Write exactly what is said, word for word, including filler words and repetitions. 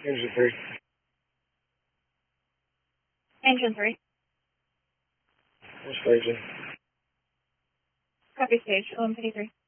Engine three. Engine three. Where's staging? Copy stage, eleven fifty-three.